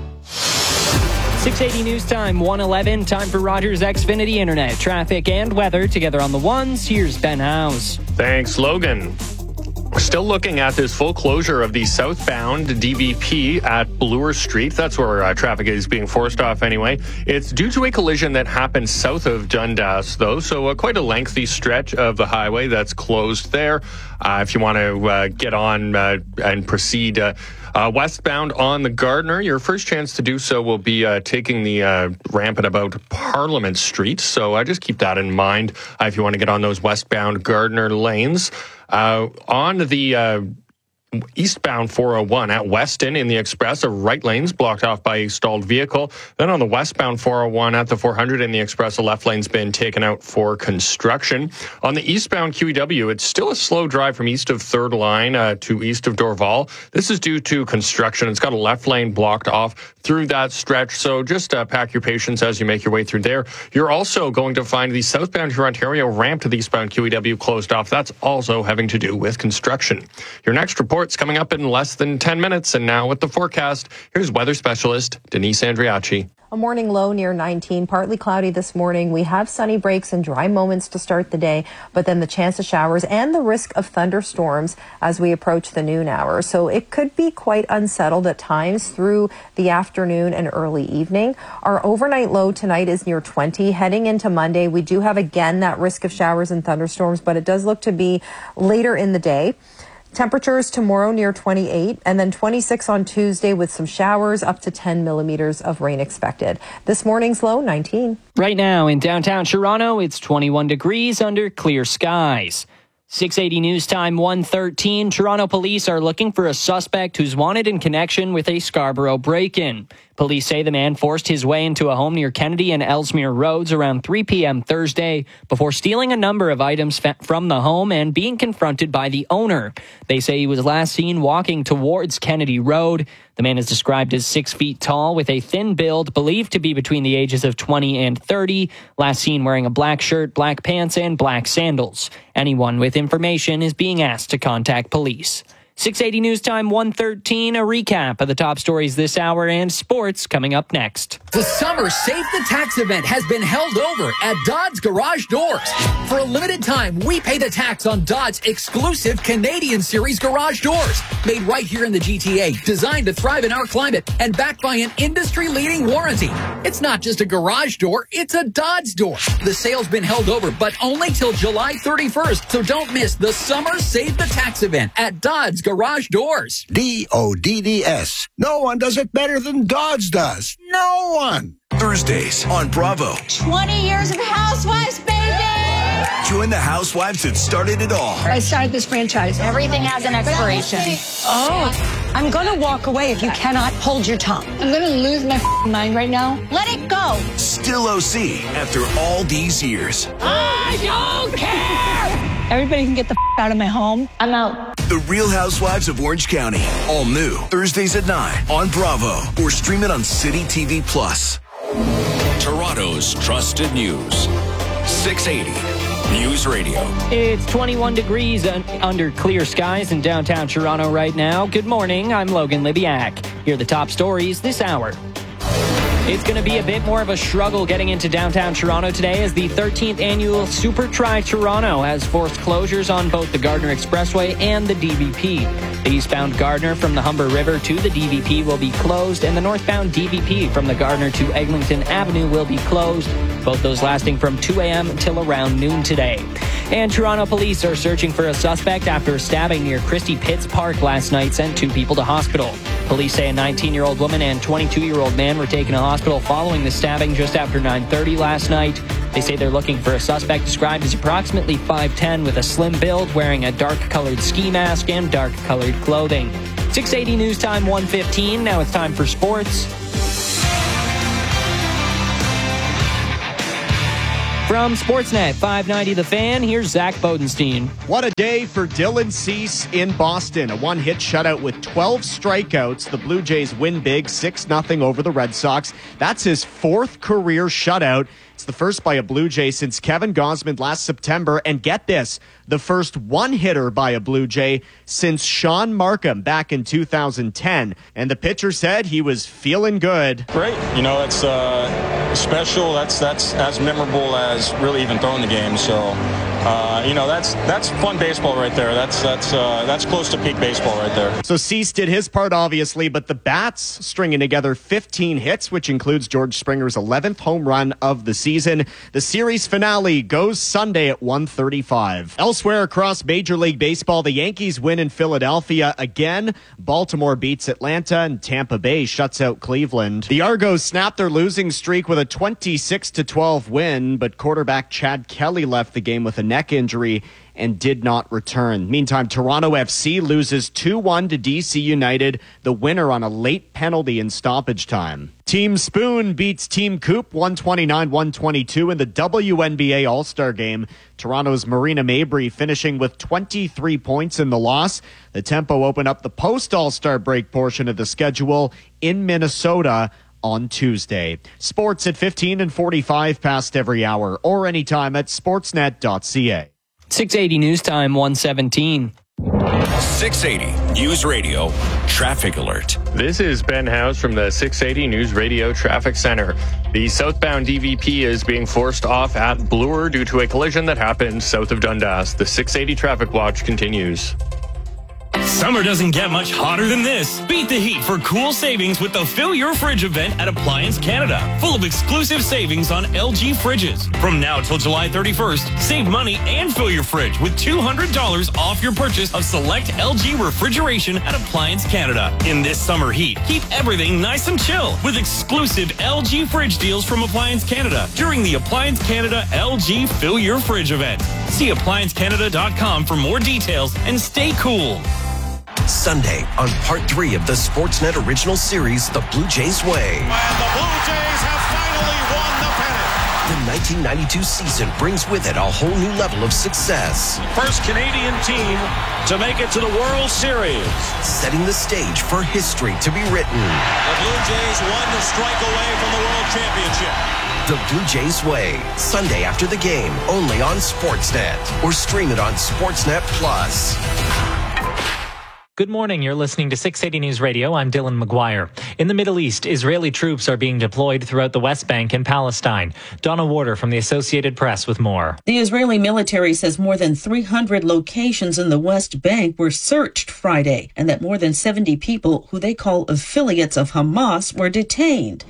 680 News Time, 1:11. Time for Rogers Xfinity Internet. Traffic and weather together on the ones. Here's Ben House. Thanks, Logan. We're still looking at this full closure of the southbound DVP at Bloor Street. That's where traffic is being forced off anyway. It's due to a collision that happened south of Dundas, though, so quite a lengthy stretch of the highway that's closed there. If you want to get on and proceed westbound on the Gardiner, your first chance to do so will be taking the ramp at about Parliament Street. So just keep that in mind if you want to get on those westbound Gardiner lanes. On the eastbound 401 at Weston in the Express, right lane's blocked off by a stalled vehicle. Then on the westbound 401 at the 400 in the Express, the left lane's been taken out for construction. On the eastbound QEW, it's still a slow drive from east of 3rd Line to east of Dorval. This is due to construction. It's got a left lane blocked off through that stretch, so just pack your patience as you make your way through there. You're also going to find the southbound Ontario ramp to the eastbound QEW closed off. That's also having to do with construction. Your next report it's coming up in less than 10 minutes. And now with the forecast, here's weather specialist Denise Andriachi. A morning low near 19, partly cloudy this morning. We have sunny breaks and dry moments to start the day, but then the chance of showers and the risk of thunderstorms as we approach the noon hour. So it could be quite unsettled at times through the afternoon and early evening. Our overnight low tonight is near 20. Heading into Monday, we do have again that risk of showers and thunderstorms, but it does look to be later in the day. Temperatures tomorrow near 28 and then 26 on Tuesday with some showers, up to 10 millimeters of rain expected. This morning's low, 19. Right now in downtown Toronto, it's 21 degrees under clear skies. 680 News Time, 1:13. Toronto police are looking for a suspect who's wanted in connection with a Scarborough break-in. Police say the man forced his way into a home near Kennedy and Ellesmere Roads around 3 p.m. Thursday before stealing a number of items from the home and being confronted by the owner. They say he was last seen walking towards Kennedy Road. The man is described as 6 feet tall with a thin build, believed to be between the ages of 20 and 30. Last seen wearing a black shirt, black pants, and black sandals. Anyone with information is being asked to contact police. 680 News Time, 1:13. A recap of the top stories this hour and sports coming up next. The Summer Save the Tax event has been held over at Dodds Garage Doors. For a limited time, we pay the tax on Dodds' exclusive Canadian Series garage doors. Made right here in the GTA, designed to thrive in our climate, and backed by an industry-leading warranty. It's not just a garage door, it's a Dodds door. The sale's been held over, but only till July 31st, so don't miss the Summer Save the Tax event at Dodds Garage Doors. DODDS. No one does it better than Dodds does. No one. Thursdays on Bravo. 20 years of Housewives, baby! Join the housewives that started it all. I started this franchise. Everything has an expiration. Oh, I'm going to walk away if you cannot hold your tongue. I'm going to lose my mind right now. Let it go. Still OC after all these years. I don't care! Everybody can get the out of my home. I'm out. The Real Housewives of Orange County. All new. Thursdays at 9 on Bravo. Or stream it on City TV Plus. Toronto's trusted news. 680 News Radio. It's 21 degrees under clear skies in downtown Toronto right now. Good morning. I'm Logan Libiak. Here are the top stories this hour. It's going to be a bit more of a struggle getting into downtown Toronto today as the 13th annual Super Tri Toronto has forced closures on both the Gardiner Expressway and the DVP. The eastbound Gardiner from the Humber River to the DVP will be closed, and the northbound DVP from the Gardiner to Eglinton Avenue will be closed, both those lasting from 2 a.m. till around noon today. And Toronto police are searching for a suspect after a stabbing near Christie Pitts Park last night sent 2 people to hospital. Police say a 19-year-old woman and 22-year-old man were taken to hospital following the stabbing just after 9:30 last night. They say they're looking for a suspect described as approximately 5'10" with a slim build, wearing a dark-colored ski mask and dark-colored clothing. 680 News Time 1:15. Now it's time for sports. From Sportsnet 590 The Fan, here's Zach Bodenstein. What a day for Dylan Cease in Boston. A one-hit shutout with 12 strikeouts. The Blue Jays win big 6-0 over the Red Sox. That's his 4th career shutout. It's the first by a Blue Jay since Kevin Gausman last September. And get this, the first one-hitter by a Blue Jay since Sean Markham back in 2010. And the pitcher said he was feeling good. Great. You know, it's special. That's as memorable as really even throwing the game. So, you know, that's fun baseball right there. That's close to peak baseball right there. So Cease did his part, obviously, but the Bats stringing together 15 hits, which includes George Springer's 11th home run of the season. The series finale goes Sunday at 1:35. Elsewhere across Major League Baseball, the Yankees win in Philadelphia again. Baltimore beats Atlanta, and Tampa Bay shuts out Cleveland. The Argos snapped their losing streak with a 26-12 win, but quarterback Chad Kelly left the game with a neck injury and did not return. Meantime, Toronto FC loses 2-1 to DC United, the winner on a late penalty in stoppage time. Team Spoon beats Team Coop 129-122 in the WNBA All-Star Game. Toronto's Marina Mabry finishing with 23 points in the loss. The Tempo opened up the post-All-Star break portion of the schedule in Minnesota on Tuesday. Sports at 15 and 45 past every hour or anytime at sportsnet.ca. 680 News Time 1:17. 680 News Radio Traffic Alert. This is Ben House from the 680 News Radio Traffic Center. The southbound DVP is being forced off at Bloor due to a collision that happened south of Dundas. The 680 Traffic Watch continues. Summer doesn't get much hotter than this. Beat the heat for cool savings with the Fill Your Fridge event at Appliance Canada. Full of exclusive savings on LG fridges. From now till July 31st, save money and fill your fridge with $200 off your purchase of select LG refrigeration at Appliance Canada. In this summer heat, keep everything nice and chill with exclusive LG fridge deals from Appliance Canada during the Appliance Canada LG Fill Your Fridge event. See ApplianceCanada.com for more details and stay cool. Sunday on part 3 of the Sportsnet original series, The Blue Jays Way. And the Blue Jays have finally won the pennant. The 1992 season brings with it a whole new level of success. First Canadian team to make it to the World Series. Setting the stage for history to be written. The Blue Jays 1 strike away from the World Championship. The Blue Jays Way, Sunday after the game, only on Sportsnet. Or stream it on Sportsnet Plus. Good morning. You're listening to 680 News Radio. I'm Dylan McGuire. In the Middle East, Israeli troops are being deployed throughout the West Bank and Palestine. Donna Warder from the Associated Press with more. The Israeli military says more than 300 locations in the West Bank were searched Friday, and that more than 70 people who they call affiliates of Hamas were detained.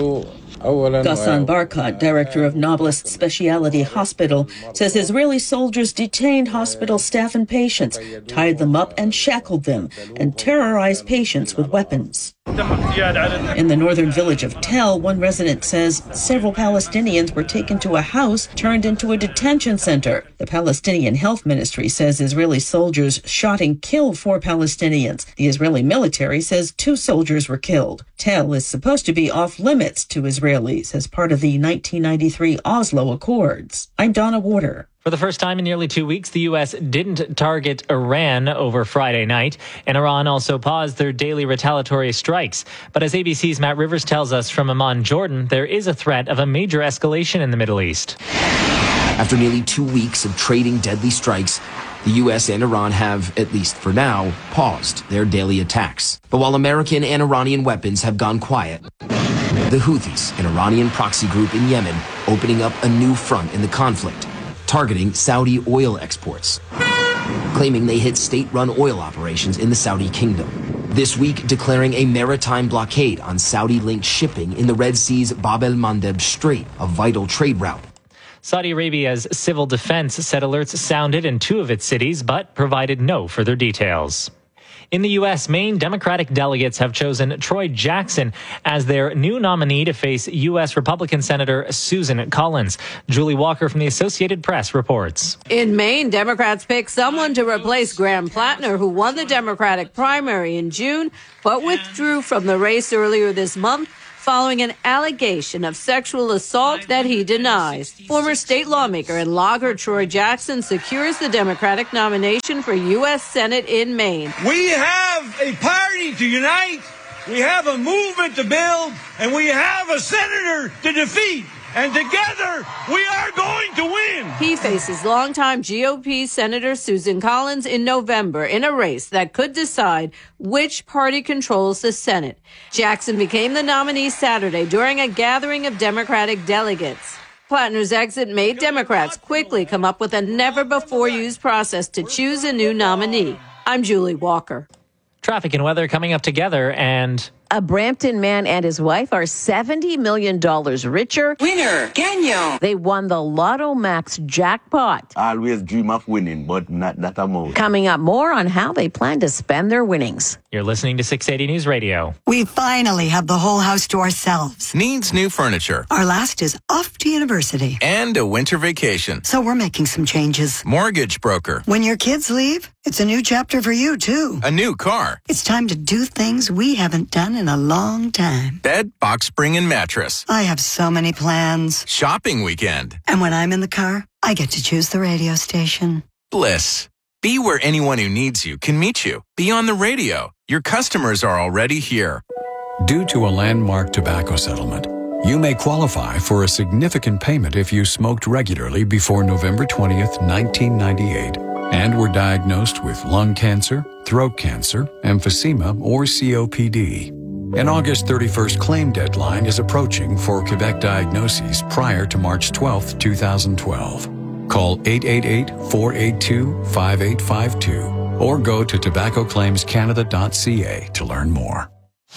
Ghassan Barkat, director of Nablus Specialty Hospital, says Israeli soldiers detained hospital staff and patients, tied them up and shackled them, and terrorized patients with weapons. In the northern village of Tel, one resident says several Palestinians were taken to a house turned into a detention center. The Palestinian Health Ministry says Israeli soldiers shot and killed 4 Palestinians. The Israeli military says 2 soldiers were killed. Tel is supposed to be off limits to Israelis as part of the 1993 Oslo Accords. I'm Donna Warder. For the first time in nearly 2 weeks, the U.S. didn't target Iran over Friday night, and Iran also paused their daily retaliatory strikes. But as ABC's Matt Rivers tells us from Amman, Jordan, there is a threat of a major escalation in the Middle East. After nearly 2 weeks of trading deadly strikes, the U.S. and Iran have, at least for now, paused their daily attacks. But while American and Iranian weapons have gone quiet, The Houthis, an Iranian proxy group in Yemen, opening up a new front in the conflict, targeting Saudi oil exports, claiming they hit state-run oil operations in the Saudi kingdom. This week, declaring a maritime blockade on Saudi-linked shipping in the Red Sea's Bab el-Mandeb Strait, a vital trade route. Saudi Arabia's civil defense said alerts sounded in 2 of its cities, but provided no further details. In the U.S., Maine Democratic delegates have chosen Troy Jackson as their new nominee to face U.S. Republican Senator Susan Collins. Julie Walker from the Associated Press reports. In Maine, Democrats picked someone to replace Graham Plattner, who won the Democratic primary in June, but withdrew from the race earlier this month following an allegation of sexual assault that he denies. Former state lawmaker and logger Troy Jackson secures the Democratic nomination for U.S. Senate in Maine. We have a party to unite, we have a movement to build, and we have a senator to defeat. And together, we are going to win. He faces longtime GOP Senator Susan Collins in November in a race that could decide which party controls the Senate. Jackson became the nominee Saturday during a gathering of Democratic delegates. Plattner's exit made Democrats quickly come up with a never-before-used process to choose a new nominee. I'm Julie Walker. Traffic and weather coming up together, and a Brampton man and his wife are $70 million richer. Winner, Kenyo. They won the Lotto Max jackpot. I always dream of winning, but not that amount. Coming up, more on how they plan to spend their winnings. You're listening to 680 News Radio. We finally have the whole house to ourselves. Needs new furniture. Our last is off to university. And a winter vacation. So we're making some changes. Mortgage broker. When your kids leave, it's a new chapter for you, too. A new car. It's time to do things we haven't done in a long time. Bed, box spring, and mattress. I have so many plans. Shopping weekend. And when I'm in the car, I get to choose the radio station. Bliss. Be where anyone who needs you can meet you. Be on the radio. Your customers are already here. Due to a landmark tobacco settlement, you may qualify for a significant payment if you smoked regularly before November 20th, 1998, and were diagnosed with lung cancer, throat cancer, emphysema, or COPD. An August 31st claim deadline is approaching for Quebec diagnoses prior to March 12th, 2012. Call 888-482-5852 or go to tobaccoclaimscanada.ca to learn more.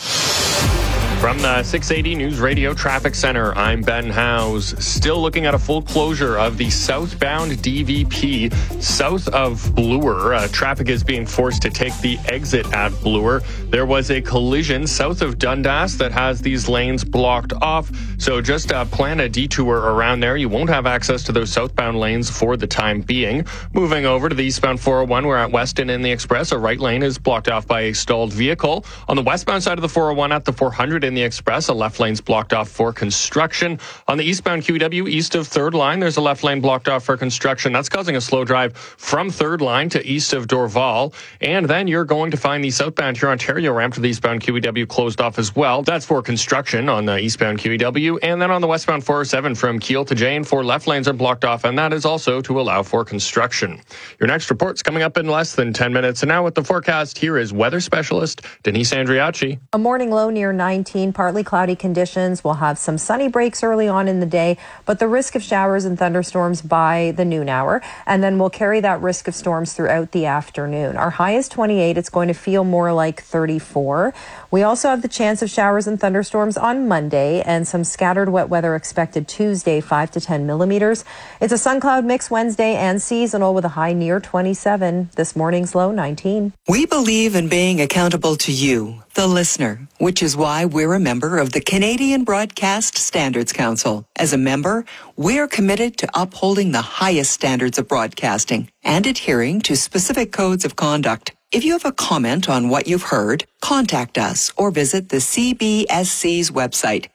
From the 680 News Radio Traffic Center, I'm Ben Howes. Still looking at a full closure of the southbound DVP south of Bloor. Traffic is being forced to take the exit at Bloor. There was a collision south of Dundas that has these lanes blocked off. So just plan a detour around there. You won't have access to those southbound lanes for the time being. Moving over to the eastbound 401, we're at Weston in the Express. A right lane is blocked off by a stalled vehicle. On the westbound side of the 401 at the 400 in the Express, a left lane's blocked off for construction. On the eastbound QEW east of 3rd Line, there's a left lane blocked off for construction. That's causing a slow drive from 3rd Line to east of Dorval. And then you're going to find the southbound Huron Ontario ramp to the eastbound QEW closed off as well. That's for construction on the eastbound QEW. And then on the westbound 407 from Kiel to Jane, 4 left lanes are blocked off, and that is also to allow for construction. Your next report's coming up in less than 10 minutes. And now with the forecast, here is weather specialist Denise Andriachi. A morning low near 19, partly cloudy conditions. We'll have some sunny breaks early on in the day, but the risk of showers and thunderstorms by the noon hour. And then we'll carry that risk of storms throughout the afternoon. Our high is 28. It's going to feel more like 34. We also have the chance of showers and thunderstorms on Monday and some scattered wet weather expected Tuesday, 5 to 10 millimeters. It's a sun cloud mix Wednesday and seasonal with a high near 27. This morning's low 19. We believe in being accountable to you, the listener, which is why we're a member of the Canadian Broadcast Standards Council. As a member, we're committed to upholding the highest standards of broadcasting and adhering to specific codes of conduct. If you have a comment on what you've heard, contact us or visit the CBSC's website,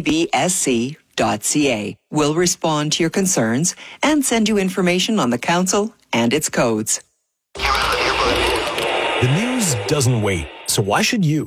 cbsc.ca. We'll respond to your concerns and send you information on the council and its codes. The news doesn't wait, so why should you?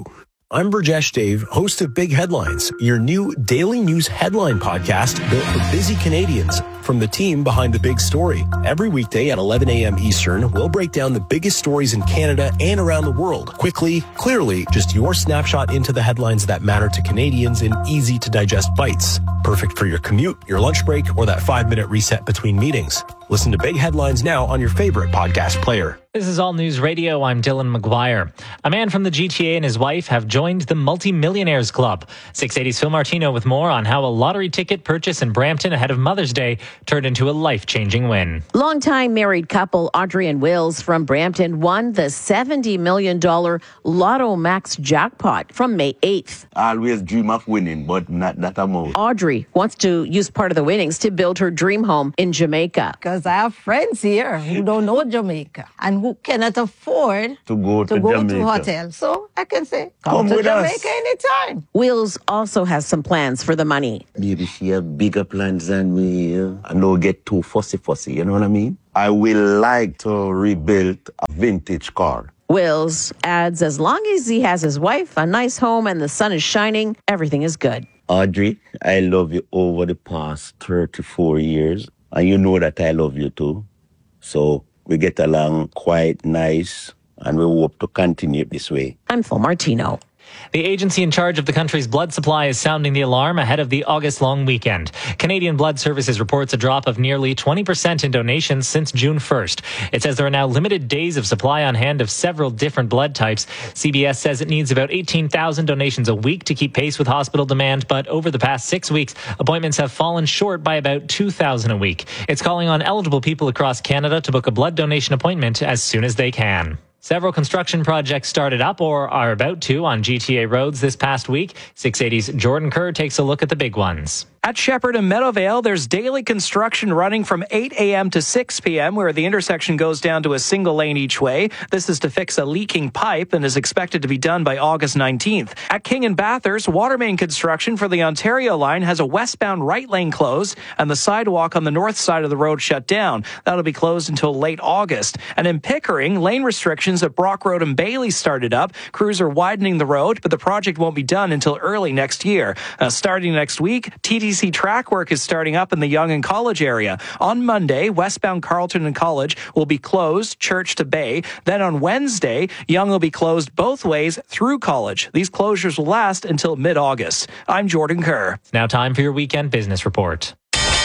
I'm Burjesh Dave, host of Big Headlines, your new daily news headline podcast built for busy Canadians from the team behind the big story. Every weekday at 11 a.m. Eastern, we'll break down the biggest stories in Canada and around the world. Quickly, clearly, just your snapshot into the headlines that matter to Canadians in easy-to-digest bites. Perfect for your commute, your lunch break, or that 5-minute reset between meetings. Listen to Big Headlines now on your favorite podcast player. This is All News Radio. I'm Dylan McGuire. A man from the GTA and his wife have joined the Multi-Millionaires Club. 680's Phil Martino with more on how a lottery ticket purchase in Brampton ahead of Mother's Day turned into a life-changing win. Longtime married couple Audrey and Wills from Brampton won the $70 million Lotto Max jackpot from May 8th. I always dream of winning, but not that amount. Audrey wants to use part of the winnings to build her dream home in Jamaica. Because I have friends here who don't know Jamaica and who cannot afford to go to hotel. So I can say, come to Jamaica anytime. Wills also has some plans for the money. Maybe she have bigger plans than me. I don't get too fussy, you know what I mean? I will like to rebuild a vintage car. Wills adds as long as he has his wife, a nice home, and the sun is shining, everything is good. Audrey, I love you over the past 34 years. And you know that I love you too. So we get along quite nice, and we hope to continue this way. I'm Phil Martino. The agency in charge of the country's blood supply is sounding the alarm ahead of the August long weekend. Canadian Blood Services reports a drop of nearly 20% in donations since June 1st. It says there are now limited days of supply on hand of several different blood types. CBS says it needs about 18,000 donations a week to keep pace with hospital demand, but over the past 6 weeks, appointments have fallen short by about 2,000 a week. It's calling on eligible people across Canada to book a blood donation appointment as soon as they can. Several construction projects started up or are about to on GTA roads this past week. 680's Jordan Kerr takes a look at the big ones. At Shepherd and Meadowvale, there's daily construction running from 8 a.m. to 6 p.m., where the intersection goes down to a single lane each way. This is to fix a leaking pipe and is expected to be done by August 19th. At King and Bathurst, water main construction for the Ontario line has a westbound right lane closed and the sidewalk on the north side of the road shut down. That'll be closed until late August. And in Pickering, lane restrictions at Brock Road and Bailey started up. Crews are widening the road, but the project won't be done until early next year. Starting next week, TTC track work is starting up in the Yonge and College area. On Monday, westbound Carleton and College will be closed, Church to Bay. Then on Wednesday, Yonge will be closed both ways through College. These closures will last until mid-August. I'm Jordan Kerr. Now time for your weekend business report.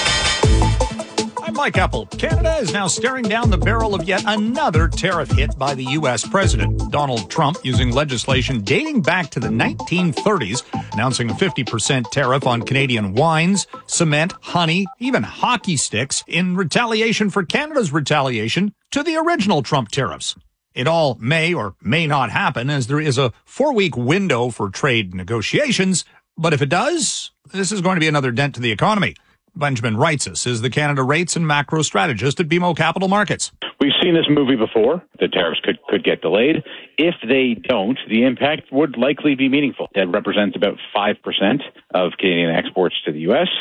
I'm Mike Apple. Canada is now staring down the barrel of yet another tariff hit by the U.S. President Donald Trump, using legislation dating back to the 1930s, announcing a 50% tariff on Canadian wines, cement, honey, even hockey sticks in retaliation for Canada's retaliation to the original Trump tariffs. It all may or may not happen, as there is a 4-week window for trade negotiations, but if it does, this is going to be another dent to the economy. Benjamin Reitzes is the Canada rates and macro strategist at BMO Capital Markets. We've seen this movie before. The tariffs could get delayed. If they don't, the impact would likely be meaningful. That represents about 5% of Canadian exports to the U.S.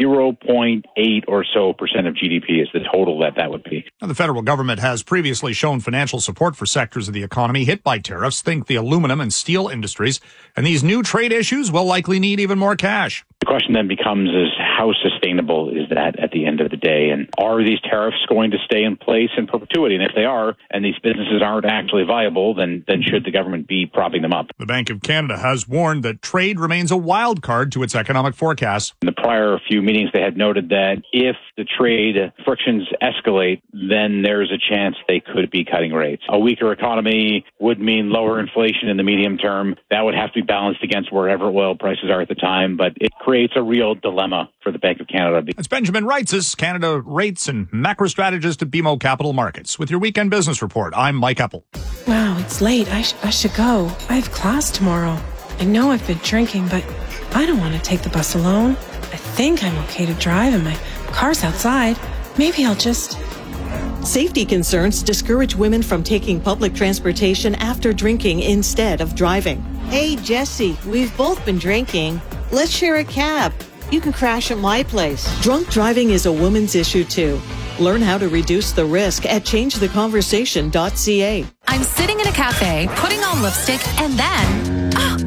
0.8 or so percent of GDP is the total that would be. Now, the federal government has previously shown financial support for sectors of the economy hit by tariffs. Think the aluminum and steel industries. And these new trade issues will likely need even more cash. The question then becomes is how sustainable is that at the end of the day? And are these tariffs going to stay in place in perpetuity? And if they are, and these businesses aren't actually viable, then should the government be propping them up? The Bank of Canada has warned that trade remains a wild card to its economic forecasts. In the prior few meetings, they had noted that if the trade frictions escalate, then there's a chance they could be cutting rates. A weaker economy would mean lower inflation in the medium term. That would have to be balanced against wherever oil prices are at the time, but it creates a real dilemma for the Bank of Canada. It's Benjamin Reitzes, Canada rates and macro strategist at BMO Capital Markets. With your weekend business report, I'm Mike Apple. Wow, it's late. I should go. I have class tomorrow. I know I've been drinking, but I don't want to take the bus alone. I think I'm okay to drive and my car's outside. Maybe I'll just... Safety concerns discourage women from taking public transportation after drinking instead of driving. Hey, Jesse, we've both been drinking. Let's share a cab. You can crash at my place. Drunk driving is a woman's issue, too. Learn how to reduce the risk at changetheconversation.ca. I'm sitting in a cafe, putting on lipstick, and then... my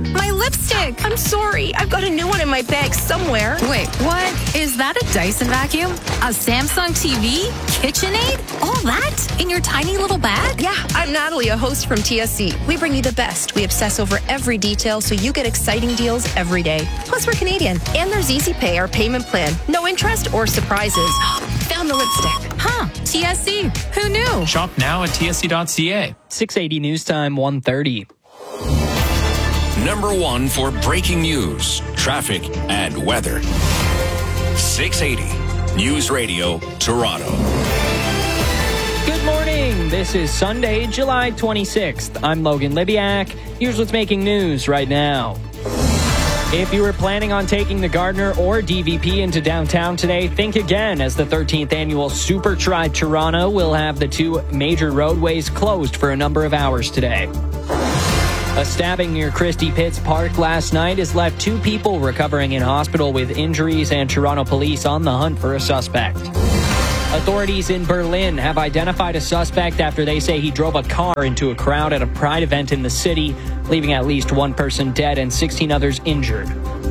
lipstick. I'm sorry. I've got a new one in my bag somewhere. Wait, what? Is that a Dyson vacuum? A Samsung TV? KitchenAid? All that in your tiny little bag? Yeah, I'm Natalie, a host from TSC. We bring you the best. We obsess over every detail so you get exciting deals every day. Plus, we're Canadian. And there's Easy Pay, our payment plan. No interest or surprises. Found the lipstick. Huh, TSC. Who knew? Shop now at tsc.ca. 680 News Time, 1:30. Number one for breaking news, traffic, and weather. 680 News Radio, Toronto. Good morning. This is Sunday, July 26th. I'm Logan Libiak. Here's what's making news right now. If you were planning on taking the Gardner or DVP into downtown today, think again, as the 13th annual Super Tri Toronto will have the two major roadways closed for a number of hours today. A stabbing near Christie Pitts Park last night has left two people recovering in hospital with injuries, and Toronto police on the hunt for a suspect. Authorities in Berlin have identified a suspect after they say he drove a car into a crowd at a Pride event in the city, leaving at least one person dead and 16 others injured.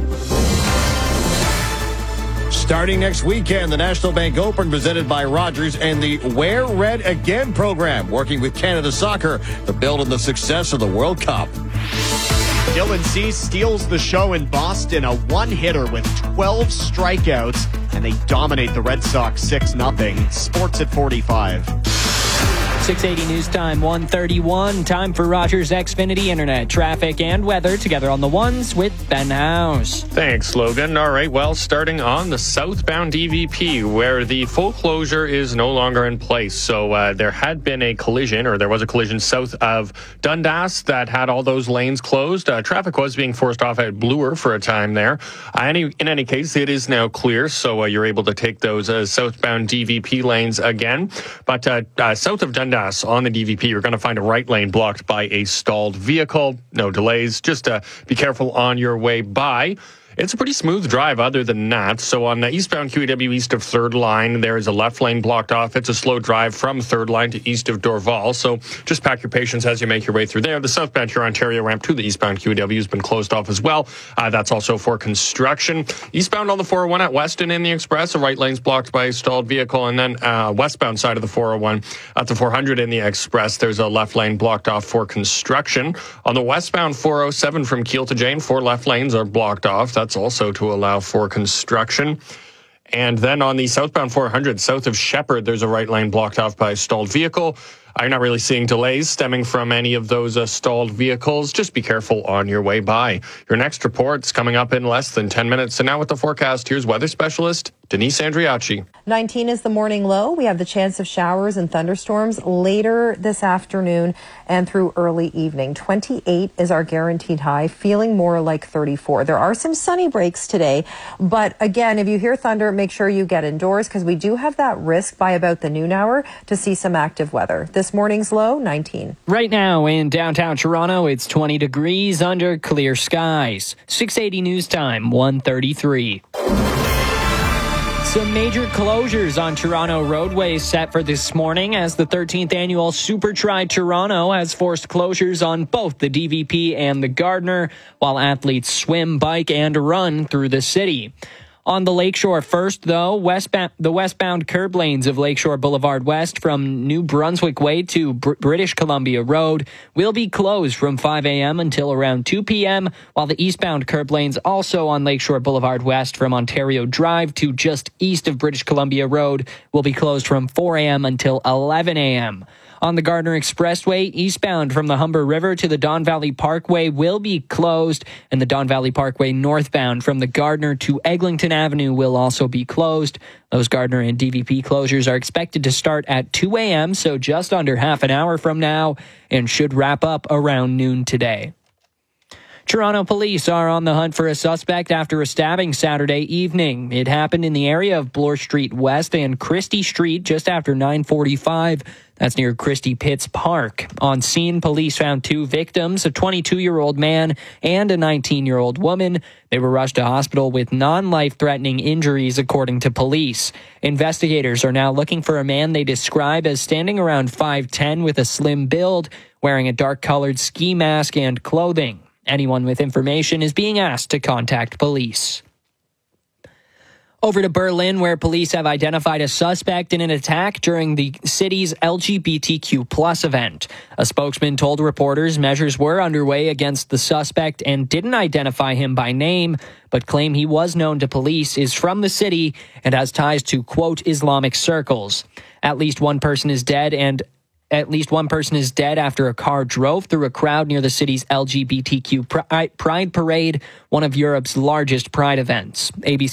Starting next weekend, the National Bank Open presented by Rogers and the Wear Red Again program, working with Canada Soccer to build on the success of the World Cup. Dylan Cease steals the show in Boston, a one-hitter with 12 strikeouts, and they dominate the Red Sox 6-0. Sports at 45. 680 News Time, 1:31. Time for Rogers Xfinity Internet, traffic, and weather together on the ones with Ben House. Thanks, Logan. All right, well, starting on the southbound DVP, where the full closure is no longer in place. So there had been a collision, or there was a collision south of Dundas that had all those lanes closed. Traffic was being forced off at Bloor for a time there. In any case, it is now clear, so you're able to take those southbound DVP lanes again. But south of Dundas, on the DVP, you're going to find a right lane blocked by a stalled vehicle. No delays. Just be careful on your way by. It's a pretty smooth drive other than that. So on the eastbound QEW east of 3rd Line, there is a left lane blocked off. It's a slow drive from 3rd Line to east of Dorval. So just pack your patience as you make your way through there. The southbound Huron-Ontario ramp to the eastbound QEW has been closed off as well. That's also for construction. Eastbound on the 401 at Weston in the Express, the right lane's blocked by a stalled vehicle. And then westbound side of the 401 at the 400 in the Express, there's a left lane blocked off for construction. On the westbound 407 from Kiel to Jane, 4 left lanes are blocked off. That's also to allow for construction. And then on the southbound 400, south of Shepherd, there's a right lane blocked off by a stalled vehicle. You're not really seeing delays stemming from any of those stalled vehicles. Just be careful on your way by. Your next report's coming up in less than 10 minutes. And now with the forecast, here's weather specialist Denise Andriachi. 19 is the morning low. We have the chance of showers and thunderstorms later this afternoon and through early evening. 28 is our guaranteed high, feeling more like 34. There are some sunny breaks today, but again, if you hear thunder, make sure you get indoors because we do have that risk by about the noon hour to see some active weather. This morning's low, 19. Right now in downtown Toronto, it's 20 degrees under clear skies. 680 News Time, 1:33. Some major closures on Toronto roadways set for this morning as the 13th annual Super Tri Toronto has forced closures on both the DVP and the Gardner, while athletes swim, bike, and run through the city. On the Lakeshore first, though, the westbound curb lanes of Lakeshore Boulevard West from New Brunswick Way to British Columbia Road will be closed from 5 a.m. until around 2 p.m., while the eastbound curb lanes also on Lakeshore Boulevard West from Ontario Drive to just east of British Columbia Road will be closed from 4 a.m. until 11 a.m. On the Gardner Expressway, eastbound from the Humber River to the Don Valley Parkway will be closed, and the Don Valley Parkway northbound from the Gardner to Eglinton Avenue will also be closed. Those Gardner and DVP closures are expected to start at 2 a.m., so just under half an hour from now, and should wrap up around noon today. Toronto police are on the hunt for a suspect after a stabbing Saturday evening. It happened in the area of Bloor Street West and Christie Street just after 9:45. That's near Christie Pitts Park. On scene, police found two victims, a 22-year-old man and a 19-year-old woman. They were rushed to hospital with non-life-threatening injuries, according to police. Investigators are now looking for a man they describe as standing around 5'10" with a slim build, wearing a dark-colored ski mask and clothing. Anyone with information is being asked to contact police. Over to Berlin, where police have identified a suspect in an attack during the city's LGBTQ+ event. A spokesman told reporters measures were underway against the suspect and didn't identify him by name, but claim he was known to police, is from the city, and has ties to, quote, Islamic circles. At least one person is dead after a car drove through a crowd near the city's LGBTQ Pride Parade, one of Europe's largest pride events. ABC